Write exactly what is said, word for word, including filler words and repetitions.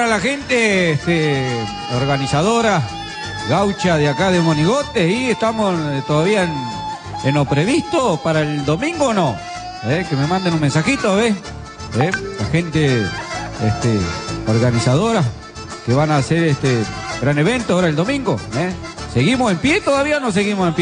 la gente este, organizadora gaucha de acá de Monigotes y estamos eh, todavía en, en lo previsto para el domingo o no. Eh, que me manden un mensajito, ¿ves? Eh, la gente este, organizadora que van a hacer este gran evento ahora el domingo. ¿eh? ¿Seguimos en pie? ¿Todavía no seguimos en pie?